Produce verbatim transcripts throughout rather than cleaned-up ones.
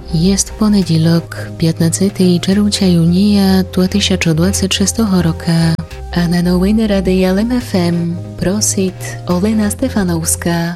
Jest poniedziałek, piętnastego czerwca junia dwa tysiące dwudziestego szóstego roku, a na nowiny Radia L M F M prosi Olena Stefanowska.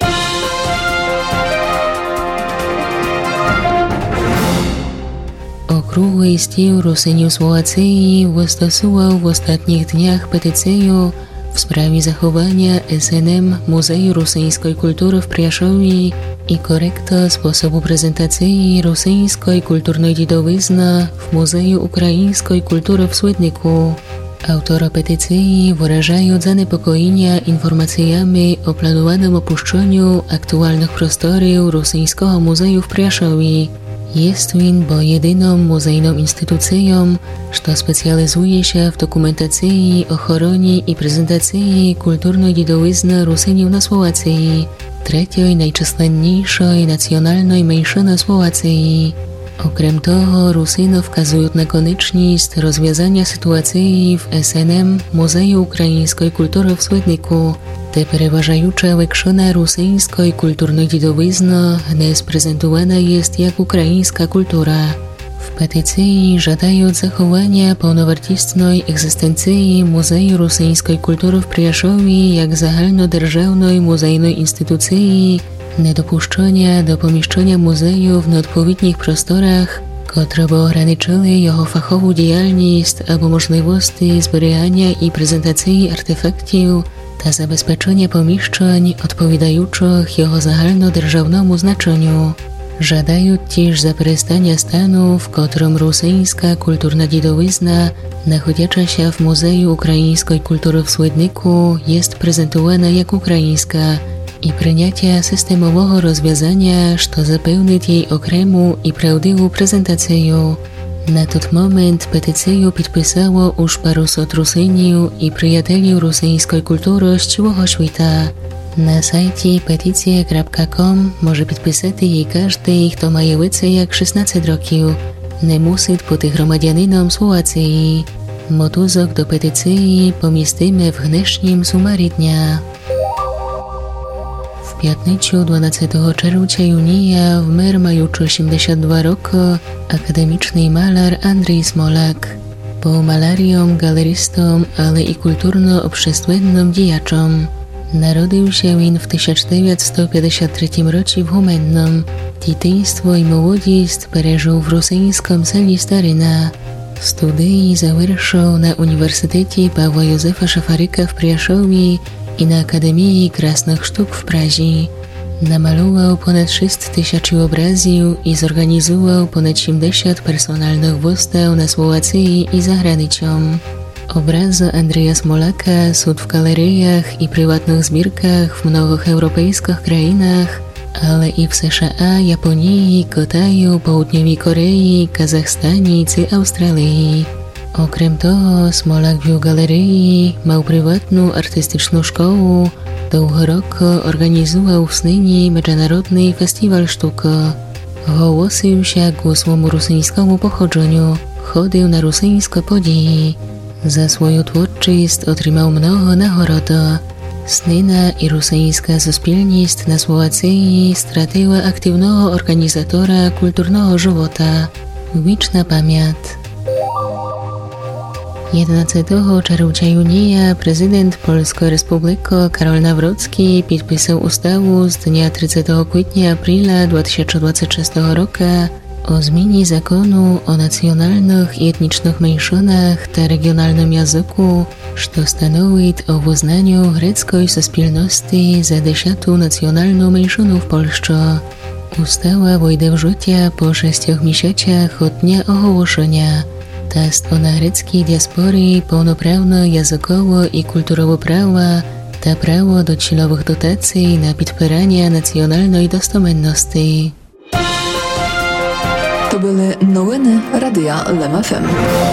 Okrągły stół Rusyniów Słowacji wystosował w ostatnich dniach petycję w sprawie zachowania S N M Muzeum Rosyjskiej Kultury w Praszowie i korekta sposobu prezentacji rosyjskiej kulturnej dziedziny w Muzeum Ukraińskiej Kultury w Swedniku. Autora petycji wyrażają zaniepokojenie informacjami o planowanym opuszczeniu aktualnych prostorów rosyjskiego muzeum w Praszowie. Jest on bo jedyną muzejną instytucją, która specjalizuje się w dokumentacji, ochronie i prezentacji kulturnej dziedziny Rusyniów na Słowacji, trzeciej najczyslenniejszej nacjonalnej mniejszyny Słowacji. Okrem toho Rusynów wskazują na konieczność rozwiązania sytuacji w S N M Muzeum Ukraińskiej Kultury w Swedniku. Te przeważająca większość rosyjskiej kulturnej dziedziny dnes prezentowana jest jak ukraińska kultura. W petycji żądają zachowania pełnowartościowej egzystencji Muzeum Rosyjskiej Kultury w Praszowie jak zahalnodержавnej muzejnej instytucji, niedopuszczenia do pomieszczenia muzeów na odpowiednich prostorach, które by ograniczyły jego fachową działalność albo możliwości zbierania i prezentacji artefaktów, ta zabezpieczenia pomieszczeń odpowiadających jego zahalnodержавному znaczeniu. Żądają też zaprzestania stanu, w którym rosyjska kulturna dziedzina, znajdąca się w Muzeum Ukraińskiej Kultury w Swedniku, jest prezentowana jak ukraińska i przyjęcia systemowego rozwiązania, które zapewni jej okremu i prawdziwą prezentację. Na ten moment petycję podpisało już paruset Rusynów i przyjaciół rosyjskiej kultury z całego świata. Na sajcie petycja kropka com może podpisać jej każdy, kto ma więcej jak szesnaście roków. Nie musi być gromadianinom Słowacji. Motuzok do petycji pomieścimy w dnešním sumarii dnia. W piątnicę dwunastego czerwca junia w mer mający osiemdziesiąt dwa roku akademiczny malarz Andrzej Smolak był malarią, galerystą, ale i kulturno-obszestwennym działaczem. Narodził się on w tysiąc dziewięćset pięćdziesiątym trzecim roku w Humennom. Dzieciństwo i młodość przeżył w rosyjskim seli Staryna. Studia zakończył na Uniwersytecie Pawła Józefa Szafaryka w Praszowie i na Akademii Krasnych Sztuk w Prazie. Namalował ponad sześć tysięcy obrazów i zorganizował ponad siedemdziesiąt personalnych wystaw na Słowacji i za granicą. Obrazy Andrzeja Smolaka są w galeriach i prywatnych zbiorkach w mnogich europejskich krajach, ale i w S Z A, Japonii, Kitaju, Południowej Korei, Kazachstanie i Australii. Okrem toho Smolak w galerii miał prywatną artystyczną szkołę, długo roku organizował w Snyni międzynarodny festiwal sztuki. Głosił się ku swemu rosyjskiemu pochodzeniu, chodził na rosyjskie podії. Za swoją twórczość otrzymał mnogo nagród. Snyna i rosyjska społeczność na Słowacji straciła aktywnego organizatora kulturnego żywota. Wieczna pamięć. jedenastego czerwca junia prezydent Polskiej Republiki Karol Nawrocki podpisał ustawę z dnia trzydziestego kwietnia aprila dwa tysiące dwudziestego szóstego roku o zmianie zakonu o nacjonalnych i etnicznych mniejszynach ta regionalnym języku, co stanowi o uznaniu greckiej społeczności za dziesiątą nacjonalną mniejszynę w Polsce. Ustawa wejdzie w życie po sześciu miesiącach od dnia ogłoszenia. Ta strona greckiej diaspory pełnoprawne językowo i kulturowo prawa, ta prawo do celowych dotacji na podpieranie nacjonalnej dostępności. To były nowiny Radia L M F M.